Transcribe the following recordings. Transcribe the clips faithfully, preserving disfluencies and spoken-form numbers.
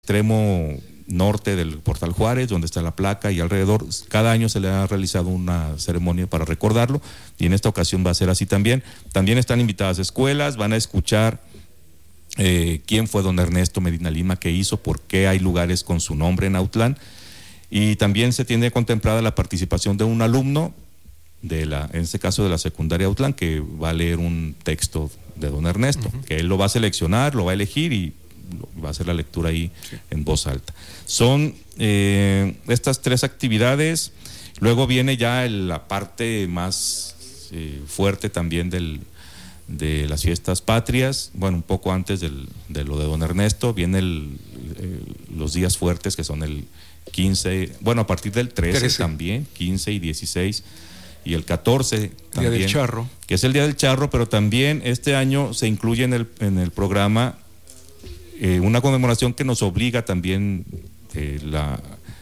extremo norte del Portal Juárez, donde está la placa, y alrededor cada año se le ha realizado una ceremonia para recordarlo, y en esta ocasión va a ser así también. También están invitadas escuelas, van a escuchar eh, quién fue don Ernesto Medina Lima, qué hizo, por qué hay lugares con su nombre en Autlán, y también se tiene contemplada la participación de un alumno de la, en este caso de la secundaria Autlán, que va a leer un texto de don Ernesto, uh-huh. que él lo va a seleccionar, lo va a elegir y va a hacer la lectura ahí sí. en voz alta. Son eh, estas tres actividades. Luego viene ya el, la parte más eh, fuerte también del, de las fiestas patrias. Bueno, un poco antes del, de lo de don Ernesto, viene el, el, los días fuertes, que son el quince, bueno, a partir del trece, trece también, quince y dieciséis, y el catorce también, Día del Charro, que es el Día del Charro, pero también este año se incluye en el, en el programa eh, una conmemoración que nos obliga también eh, la,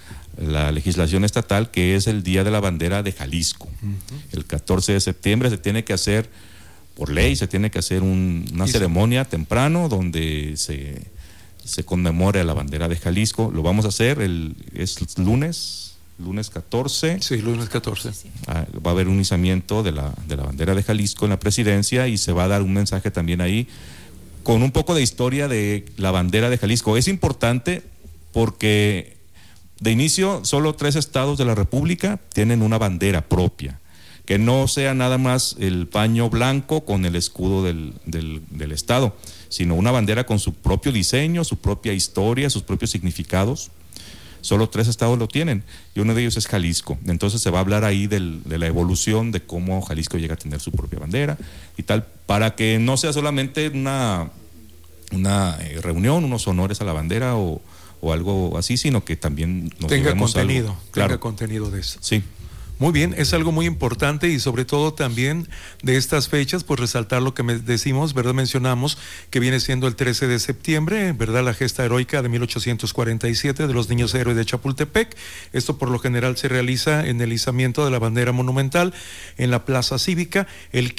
la legislación estatal, que es el Día de la Bandera de Jalisco. Uh-huh. El catorce de septiembre se tiene que hacer, por ley, se tiene que hacer un, una sí, ceremonia sí. temprano donde se, se conmemore a la bandera de Jalisco. Lo vamos a hacer, el, es lunes... lunes catorce. Sí, lunes catorce. Ah, va a haber un izamiento de la, de la bandera de Jalisco en la presidencia, y se va a dar un mensaje también ahí con un poco de historia de la bandera de Jalisco. Es importante porque de inicio solo tres estados de la República tienen una bandera propia, que no sea nada más el paño blanco con el escudo del, del, del estado, sino una bandera con su propio diseño, su propia historia, sus propios significados. Solo tres estados lo tienen, y uno de ellos es Jalisco. Entonces se va a hablar ahí del, de la evolución de cómo Jalisco llega a tener su propia bandera y tal, para que no sea solamente una, una eh, reunión, unos honores a la bandera o, o algo así, sino que también nos tenga contenido, algo, claro. tenga contenido de eso. Sí. Muy bien, es algo muy importante, y sobre todo también de estas fechas, pues resaltar lo que me decimos, ¿verdad? Mencionamos que viene siendo el trece de septiembre, ¿verdad? La gesta heroica de mil ochocientos cuarenta y siete de los niños héroes de Chapultepec. Esto por lo general se realiza en el izamiento de la bandera monumental en la Plaza Cívica. El